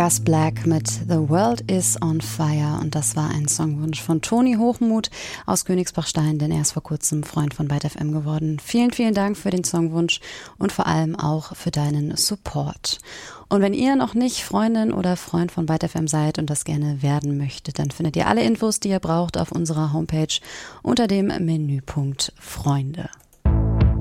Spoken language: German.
Gus Black mit The World is on Fire und das war ein Songwunsch von Toni Hochmuth aus Königsbachstein, denn er ist vor kurzem Freund von Byte FM geworden. Vielen, vielen Dank für den Songwunsch und vor allem auch für deinen Support. Und wenn ihr noch nicht Freundin oder Freund von Byte FM seid und das gerne werden möchtet, dann findet ihr alle Infos, die ihr braucht, auf unserer Homepage unter dem Menüpunkt Freunde.